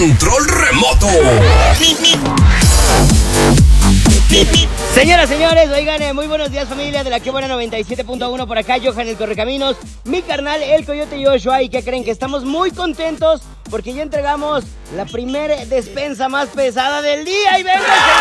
control remoto. Señoras, señores, oigan, muy buenos días, familia de la Que Buena 97.1. Por acá, Johan el Correcaminos, mi carnal, el Coyote Joshua. ¿Y qué creen? Que estamos muy contentos porque ya entregamos la primera despensa más pesada del día. ¡Y venga,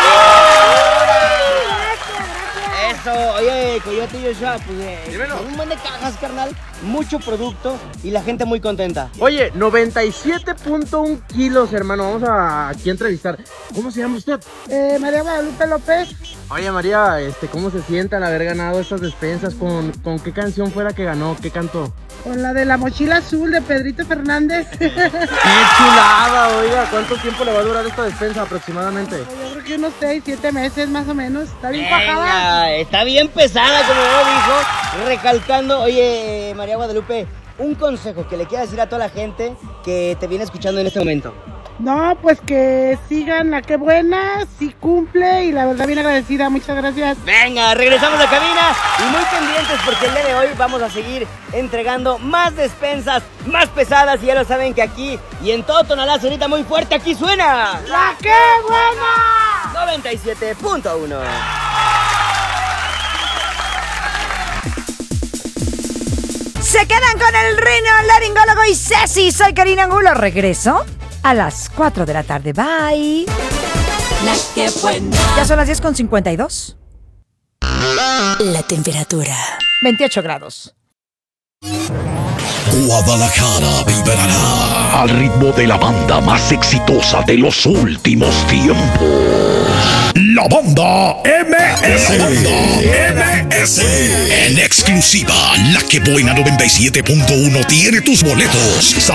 eso! Oye, Coyote Joshua, pues un buen de cajas, carnal, mucho producto y la gente muy contenta. Oye, 97.1 kilos, hermano. Vamos a aquí a entrevistar. ¿Cómo se llama usted? María Guadalupe López. Oye, María, ¿cómo se siente al haber ganado estas despensas? ¿Con qué canción fue la que ganó? ¿Qué cantó? Con la de La Mochila Azul de Pedrito Fernández. ¡Qué chulada! Oiga, ¿cuánto tiempo le va a durar esta despensa aproximadamente? Yo creo que unos 6, 7 meses más o menos. Está bien Venga, cuajada. está bien pesada, como lo dijo, recalcando. Oye, María Guadalupe, un consejo que le quieras decir a toda la gente que te viene escuchando en este momento. No, pues que sigan la Que Buena, sí cumple y la verdad bien agradecida. Muchas gracias. Venga, regresamos a la cabina y muy pendientes porque el día de hoy vamos a seguir entregando más despensas, más pesadas. Y ya lo saben que aquí y en todo Tonalá sonita muy fuerte, aquí suena ¡La Que Buena! 97.1. Se quedan con el laringólogo y Ceci. Soy Karina Angulo. Regreso a las 4 de la tarde. Bye. La Que Buena. Ya son las 10:52. La temperatura. 28 grados. Guadalajara vibrará al ritmo de la banda más exitosa de los últimos tiempos. la banda MS. En exclusiva, La Que Buena 97.1 tiene tus boletos.